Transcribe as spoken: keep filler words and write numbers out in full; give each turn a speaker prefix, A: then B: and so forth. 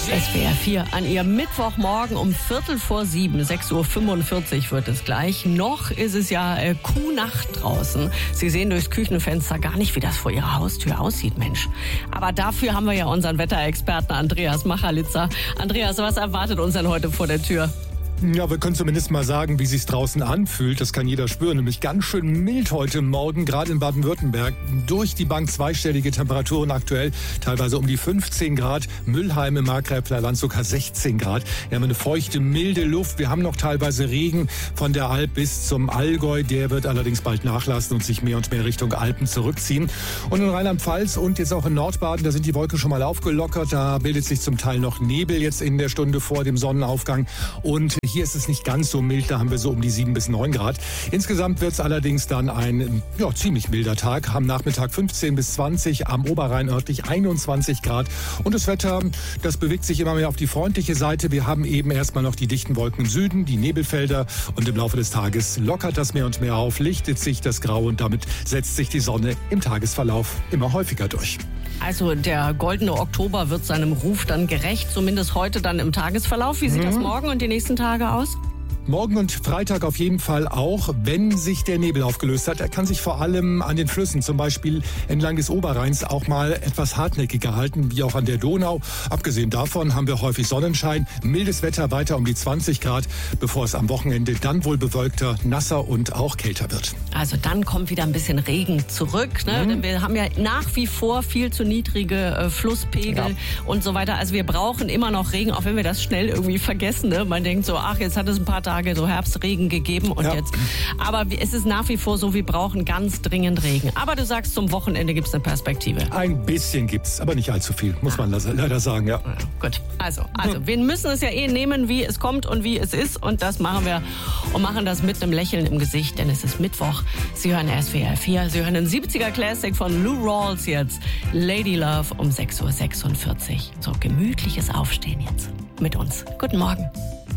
A: S W R vier an Ihrem Mittwochmorgen um Viertel vor sieben, sechs Uhr fünfundvierzig wird es gleich. Noch ist es ja äh, Kuhnacht draußen. Sie sehen durchs Küchenfenster gar nicht, wie das vor Ihrer Haustür aussieht, Mensch. Aber dafür haben wir ja unseren Wetterexperten Andreas Machalitzer. Andreas, was erwartet uns denn heute vor der Tür?
B: Ja, wir können zumindest mal sagen, wie sich's draußen anfühlt. Das kann jeder spüren. Nämlich ganz schön mild heute Morgen, gerade in Baden-Württemberg. Durch die Bank zweistellige Temperaturen aktuell, teilweise um die fünfzehn Grad. Müllheim im Markgräfler Land sogar sechzehn Grad. Wir haben eine feuchte, milde Luft. Wir haben noch teilweise Regen von der Alp bis zum Allgäu. Der wird allerdings bald nachlassen und sich mehr und mehr Richtung Alpen zurückziehen. Und in Rheinland-Pfalz und jetzt auch in Nordbaden, da sind die Wolken schon mal aufgelockert. Da bildet sich zum Teil noch Nebel jetzt in der Stunde vor dem Sonnenaufgang. Und hier ist es nicht ganz so mild, da haben wir so um die sieben bis neun Grad. Insgesamt wird es allerdings dann ein ja, ziemlich milder Tag. Am Nachmittag fünfzehn bis zwanzig, am Oberrhein örtlich einundzwanzig Grad. Und das Wetter, das bewegt sich immer mehr auf die freundliche Seite. Wir haben eben erstmal noch die dichten Wolken im Süden, die Nebelfelder. Und im Laufe des Tages lockert das mehr und mehr auf, lichtet sich das Grau und damit setzt sich die Sonne im Tagesverlauf immer häufiger durch.
A: Also der goldene Oktober wird seinem Ruf dann gerecht, zumindest heute dann im Tagesverlauf. Wie sieht mhm. das morgen und die nächsten Tage aus?
B: Morgen und Freitag auf jeden Fall auch, wenn sich der Nebel aufgelöst hat. Er kann sich vor allem an den Flüssen, zum Beispiel entlang des Oberrheins, auch mal etwas hartnäckiger halten, wie auch an der Donau. Abgesehen davon haben wir häufig Sonnenschein, mildes Wetter weiter um die zwanzig Grad, bevor es am Wochenende dann wohl bewölkter, nasser und auch kälter wird.
A: Also dann kommt wieder ein bisschen Regen zurück. Ne? Mhm. Wir haben ja nach wie vor viel zu niedrige äh, Flusspegel ja. und so weiter. Also wir brauchen immer noch Regen, auch wenn wir das schnell irgendwie vergessen. Ne? Man denkt so, ach, jetzt hat es ein paar Tage so Herbstregen gegeben und ja. jetzt. Aber es ist nach wie vor so, wir brauchen ganz dringend Regen. Aber du sagst, zum Wochenende gibt es eine Perspektive.
B: Ein bisschen gibt's, aber nicht allzu viel, muss man leider sagen, ja.
A: ja gut, also, also wir müssen es ja eh nehmen, wie es kommt und wie es ist. Und das machen wir und machen das mit einem Lächeln im Gesicht, denn es ist Mittwoch. Sie hören S W R vier, Sie hören den siebziger Classic von Lou Rawls jetzt. Lady Love um sechs Uhr sechsundvierzig. So gemütliches Aufstehen jetzt mit uns. Guten Morgen.